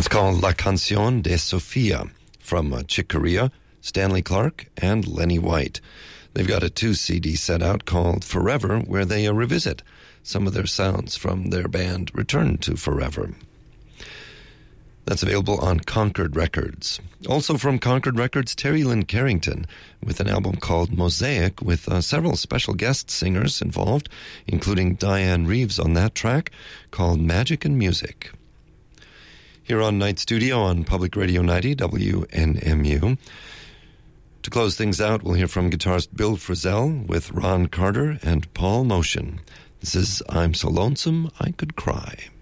It's called La Canción de Sofía from Chick Corea, Stanley Clarke, and Lenny White. They've got a 2-CD set out called Forever, where they revisit some of their sounds from their band Return to Forever. That's available on Concord Records. Also from Concord Records, Terry Lynn Carrington with an album called Mosaic with several special guest singers involved, including Diane Reeves on that track called Magic and Music. Here on Night Studio on Public Radio 90 WNMU. To close things out, we'll hear from guitarist Bill Frisell with Ron Carter and Paul Motion. This is I'm So Lonesome I Could Cry.